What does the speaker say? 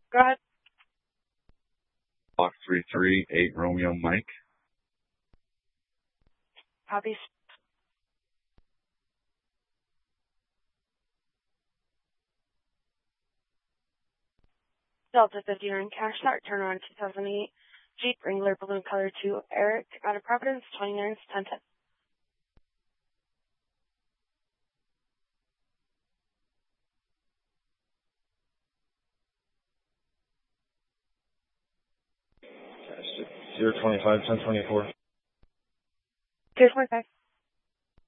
Go ahead. Block 338 Romeo Mike. Copy. Delta 59 cash start, turnaround 2008 Jeep Wrangler balloon color to Eric out of Providence, 29 1010. Zero 25 1024. 025.